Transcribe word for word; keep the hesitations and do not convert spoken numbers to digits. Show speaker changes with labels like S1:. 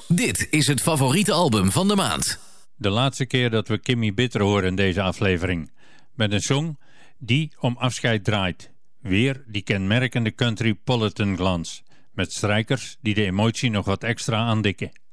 S1: Dit is het favoriete album van de maand.
S2: De laatste keer dat we Kimmy Bitter horen in deze aflevering. Met een song die om afscheid draait. Weer die kenmerkende country Politan glans. Met strijkers die de emotie nog wat extra aandikken.